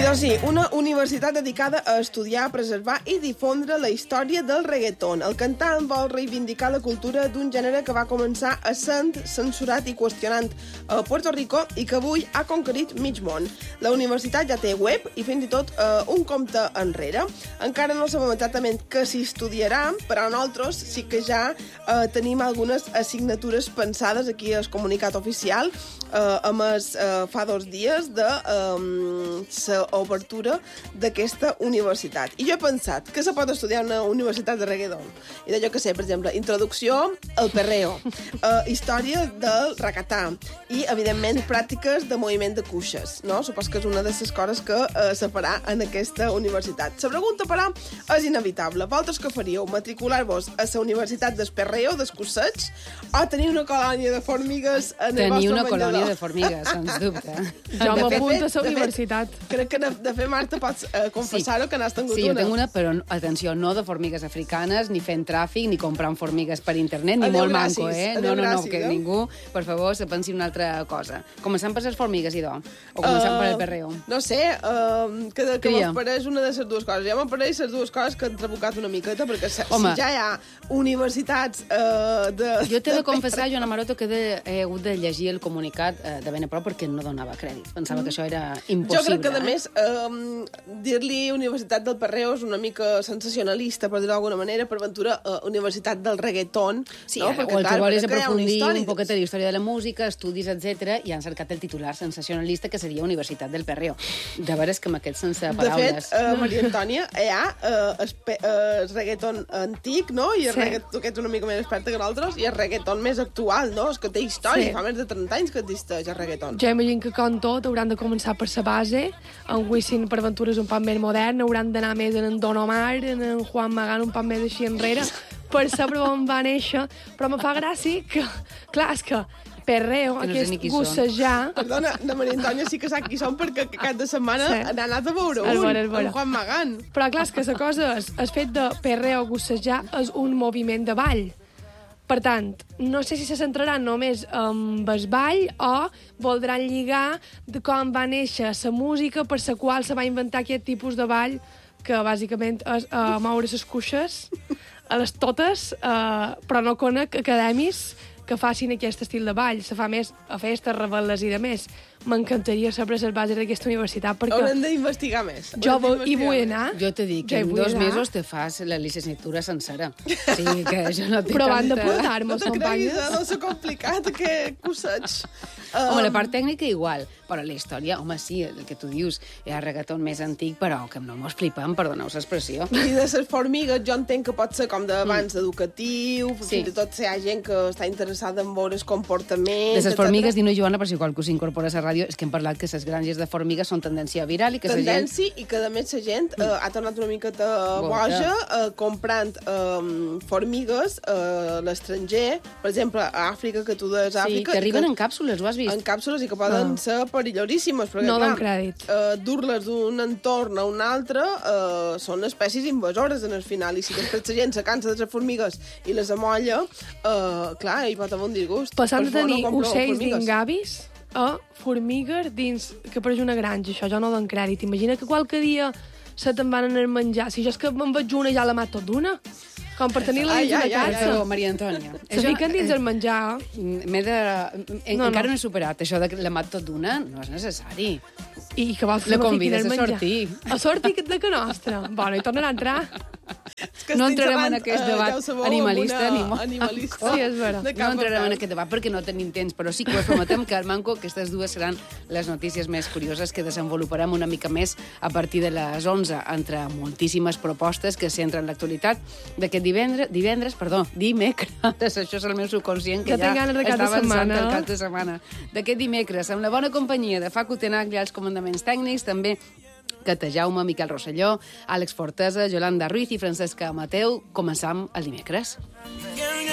Doncs sí, una universitat dedicada a estudiar, preservar i difondre la història del reggaeton. El cantant vol reivindicar la cultura d'un gènere que va començar essent censurat i qüestionant a Puerto Rico i que avui ha conquerit mig món. La universitat ja té web i fins i tot un compte enrere. Encara no sabem exactament què s'hi estudiarà, però nosaltres sí que ja tenim algunes assignatures pensades aquí al comunicat oficial, a més fa 2 dies de l'obertura d'aquesta universitat. I jo he pensat que se pot estudiar una universitat de reggaeton. I d'allò que sé, per exemple, introducció al perreo, història del racatà i, evidentment, pràctiques de moviment de cuixes, no? Supos que és una de les coses que se farà en aquesta universitat. La pregunta, però, és inevitable. Vosaltres què faríeu? Matricular-vos a la universitat del perreo, del cusseig, o tenir una colònia de formigues en el vostre menjador? Tenir una colònia de formigues, sens dubte. Jo m'apunto a la universitat. Crec que, de fet, Marta, pots confessar-ho que n'has tingut una. Sí, jo tinc una, però, atenció, no de formigues africanes, ni fent tràfic, ni comprant formigues per internet, ni molt manco, eh? No, que ningú, per favor, se pensi una altra cosa. Començant per les formigues, idò? O començant per el perreo? No sé, que m'apareix una de les dues coses. Ja m'apareix les dues coses que han trabucat una miqueta, perquè si ja hi ha universitats de... Jo t'he de confessar, Joana Maroto, que he hagut de llegir el comunicat de ben a prop perquè no donava crèdit. Pensava que això era impossible. Jo crec que, a més, dir-li Universitat del Perreo és una mica sensacionalista, per dir-ho d'alguna manera, per ventura Universitat del Reggaeton. Sí, no? Perquè, o el que vol és aprofundir un poquet de la història de la música, estudis, etc i han cercat el titular sensacionalista, que seria Universitat del Perreo. De veres que m'aquest sense paraules. De fet, Maria Antònia, hi ha el reggaeton antic, no? I el reggaeton, que ets una mica més experta que nosaltres, i el reggaeton més actual, no? És que té història, fa més de 30 anys que existeix el reggaeton. Jo imagino que, com tot, hauran de començar per la base, en Wisin per aventures un poc més modern, hauran d'anar més en Don Omar, en Juan Magán, un poc més així enrere, per saber on va néixer, però me fa gràcia que, clar, és que perreo, que no aquest gossejar... Perdona, de Maria Antònia sí que sap qui són perquè cap de setmana han anat a veure amb Juan Magán. Però clar, és que la cosa és, el fet de perreo, gossejar, és un moviment de ball. Per tant, no sé si se centraran només en el ball o voldran lligar de com va néixer la música per la qual se va inventar aquest tipus de ball, que bàsicament és moure les cuixes a les totes, però no conec academis que facin aquest estil de ball. Se fa més a festes, rebel·les i de més. M'encantaria saber les bases d'aquesta universitat, perquè... Haurem d'investigar més. Jo hi vull anar. Jo te dic que en 2 mesos te fas la llicenciatura sencera. Sí, que això no té però van tanta... d'apuntar-nos, companyes. No t'ho creguis, no complicat, aquest cusseig. Home, la part tècnica igual, però la història, home, sí, el que tu dius, hi ha reggaeton més antic, però que no mos flipem, perdoneu l'expressió. I de les formigues, jo entenc que pot ser com d'abans educatiu, fins i tot si hi ha gent que està interessada en veure el comportament... De les formigues, diu Joana, per si qualcú s'incorpora a la ràdio, és que hem parlat que les granges de formigues són tendència viral i que tendència, i que a més la gent ha tornat una miqueta boja comprant formigues a l'estranger, per exemple, a Àfrica, que tu deies Àfrica... Sí, que arriben en càpsules, ho has vist? En càpsules i que poden ser perillosíssimes, perquè, no donen crèdit. Dur-les d'un entorn a un altre són espècies invasores en el final, i si després la gent se cansa de les formigues i les amolla, clar, hi pot haver un disgust. Passant de tenir ocells dins gavis a formigues dins, que pareix una granja, això jo no dono crèdit. Imagina que qualque dia se te'n van anar a menjar. Si jo és que me'n veig una i ja la mato d'una. Com per tenir-la dins una casa. Però, Maria Antònia... Se fiquen dins el menjar. Encara no he superat. Això de la mato d'una no és necessari. I que vols que la convides a sortir. A sortir de que nostra? Bueno, i tornarà a entrar. No entrarem en aquest debat animalista ni animalista. Sí, és vera. No entrarem en aquest debat perquè no tenim temps, però sí que us prometem que al Manco aquestes dues seran les notícies més curioses que desenvoluparem una mica més a partir de les 11, entre moltíssimes propostes que centren l'actualitat d'aquest dimecres, això és el meu subconscient que ja està avançant el cap de setmana. D'aquest dimecres, amb la bona companyia de Facu Tenag i els comandaments tècnics, també Cata Jaume, Miquel Rosselló, Àlex Fortesa, Yolanda Ruiz i Francesca Mateu. Començam el dimecres.